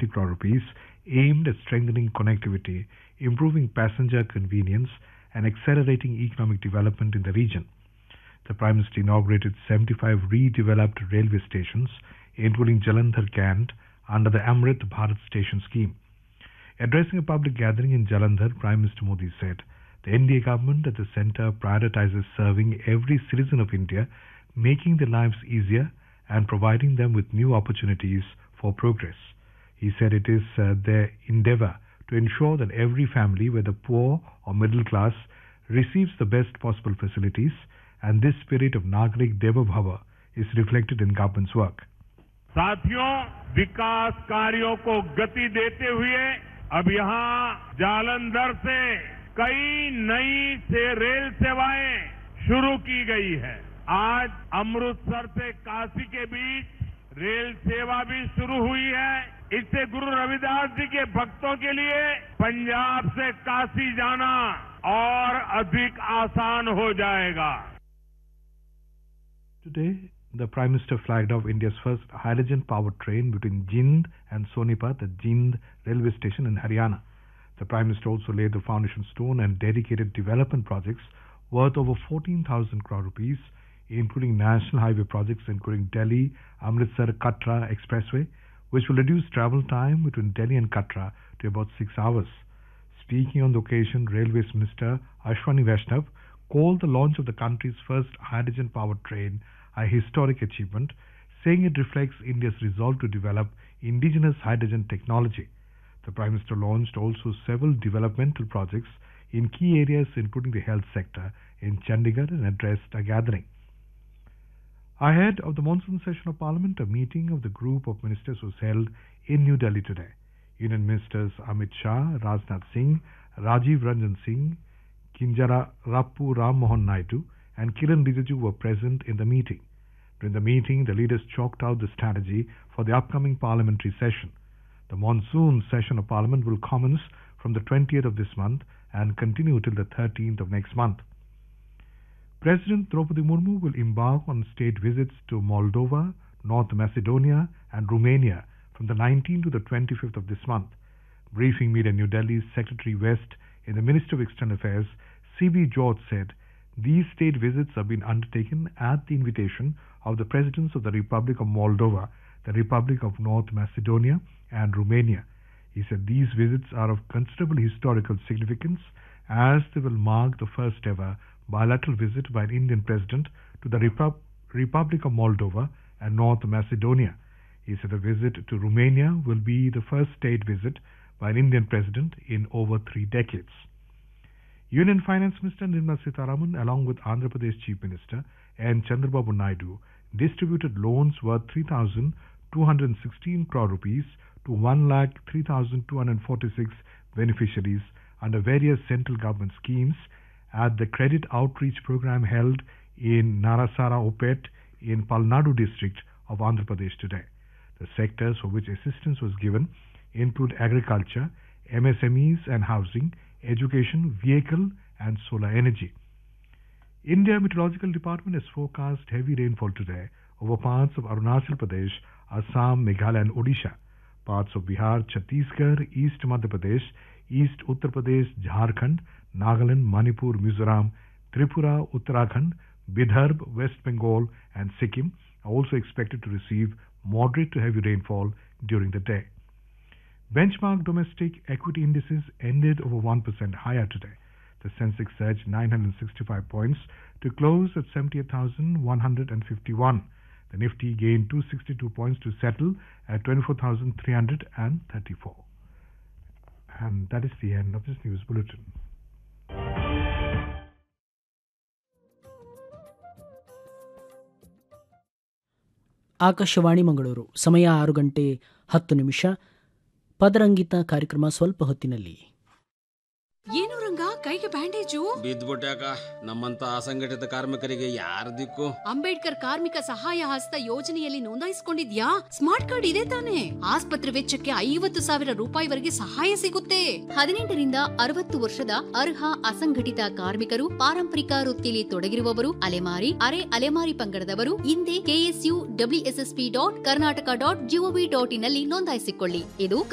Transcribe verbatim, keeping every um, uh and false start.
eighty crore rupees aimed at strengthening connectivity, improving passenger convenience, and accelerating economic development in the region. The Prime Minister inaugurated seventy-five redeveloped railway stations, including Jalandhar Cant, under the Amrit Bharat Station scheme. Addressing a public gathering in Jalandhar, Prime Minister Modi said, the N D A government at the centre prioritizes serving every citizen of India, making their lives easier and providing them with new opportunities for progress. He said it is uh, their endeavour to ensure that every family, whether poor or middle class, receives the best possible facilities, and this spirit of Nagrik Deva Bhava is reflected in government's work. साथियों, विकास कार्यों को गति देते हुए अब यहाँ जालंधर से कई नई से रेल सेवाएं शुरू की गई है। आज अमृतसर से काशी के बीच रेल सेवा भी शुरू हुई है। इससे गुरु रविदास जी के भक्तों के लिए पंजाब से काशी जाना और अधिक आसान हो जाएगा। Today, the Prime Minister flagged off India's first hydrogen-powered train between Jind and Sonipat at Jind railway station in Haryana. The Prime Minister also laid the foundation stone and dedicated development projects worth over fourteen thousand crore rupees, including national highway projects including Delhi, Amritsar, Katra Expressway, which will reduce travel time between Delhi and Katra to about six hours. Speaking on the occasion, Railways Minister Ashwani Vaishnav called the launch of the country's first hydrogen-powered train a historic achievement, saying it reflects India's resolve to develop indigenous hydrogen technology. The Prime Minister launched also several developmental projects in key areas including the health sector in Chandigarh and addressed a gathering. Ahead of the monsoon session of Parliament, a meeting of the group of ministers was held in New Delhi today. Union Ministers Amit Shah, Rajnath Singh, Rajiv Ranjan Singh, Kinjara Rappu Ram Mohan Naidu and Kiran Rijiju were present in the meeting. During the meeting, the leaders chalked out the strategy for the upcoming parliamentary session. The monsoon session of Parliament will commence from the twentieth of this month and continue till the thirteenth of next month. President Draupadi Murmu will embark on state visits to Moldova, North Macedonia and Romania from the nineteenth to the twenty-fifth of this month. Briefing media in New Delhi's Secretary West in the Ministry of External Affairs, C B George said, these state visits have been undertaken at the invitation of the Presidents of the Republic of Moldova, the Republic of North Macedonia and Romania. He said these visits are of considerable historical significance as they will mark the first ever bilateral visit by an Indian President to the Repu- Republic of Moldova and North Macedonia. He said the visit to Romania will be the first state visit by an Indian President in over three decades. Union Finance Minister Nirmala Sitharaman, along with Andhra Pradesh Chief Minister N. Chandrababu Naidu, distributed loans worth three thousand two hundred sixteen crore rupees to one lakh three thousand two hundred forty-six beneficiaries under various central government schemes at the Credit Outreach Program held in Narasara Opet in Palnadu district of Andhra Pradesh today. The sectors for which assistance was given include agriculture, M S M Es and housing, education, vehicle and solar energy. India Meteorological Department has forecast heavy rainfall today over parts of Arunachal Pradesh, Assam, Meghalaya and Odisha, parts of Bihar, Chhattisgarh, East Madhya Pradesh, East Uttar Pradesh, Jharkhand, Nagaland, Manipur, Mizoram, Tripura, Uttarakhand, Bidarbh, West Bengal and Sikkim are also expected to receive moderate to heavy rainfall during the day. Benchmark domestic equity indices ended over one percent higher today. The Sensex surged nine hundred sixty-five points to close at seventy-eight thousand one hundred fifty-one. The Nifty gained two hundred sixty-two points to settle at twenty-four thousand three hundred thirty-four. And that is the end of this news bulletin. Akashvani Mangaluru. ಸಮಯ ಆರು ಗಂಟೆ ಹತ್ತು ನಿಮಿಷ. ಪದರಂಗಿತ ಕಾರ್ಯಕ್ರಮ ಸ್ವಲ್ಪ ಹೊತ್ತಿನಲ್ಲಿ. ಏನು ರಂಗ ಕೈಗೆ ಬ್ಯಾಂಡೇಜು? ಬಿದ್ದ್ಬಿಟ್ಯಾಕ. ನಮ್ಮಂತ ಅಸಂಘಟಿತ ಕಾರ್ಮಿಕರಿಗೆ ಯಾರ ದಿಕ್ಕು? ಅಂಬೇಡ್ಕರ್ ಕಾರ್ಮಿಕ ಸಹಾಯ ಹಸ್ತ ಯೋಜನೆಯಲ್ಲಿ ನೋಂದಾಯಿಸಿಕೊಂಡಿದ್ಯಾ? ಸ್ಮಾರ್ಟ್ ಕಾರ್ಡ್ ಇದೆ ತಾನೆ? ಆಸ್ಪತ್ರೆ ವೆಚ್ಚಕ್ಕೆ ಐವತ್ತು ಸಾವಿರ ರೂಪಾಯಿವರೆಗೆ ಸಹಾಯ ಸಿಗುತ್ತೆ. ಹದಿನೆಂಟರಿಂದ ಅರವತ್ತು ವರ್ಷದ ಅರ್ಹ ಅಸಂಘಟಿತ ಕಾರ್ಮಿಕರು, ಪಾರಂಪರಿಕ ವೃತ್ತಿಯಲ್ಲಿ ತೊಡಗಿರುವವರು, ಅಲೆಮಾರಿ, ಅರೆ ಅಲೆಮಾರಿ ಪಂಗಡದವರು ಹಿಂದೆ KSU WSSP dot Karnataka dot gov dot in ನಲ್ಲಿ ನೋಂದಾಯಿಸಿಕೊಳ್ಳಿ. ಇದು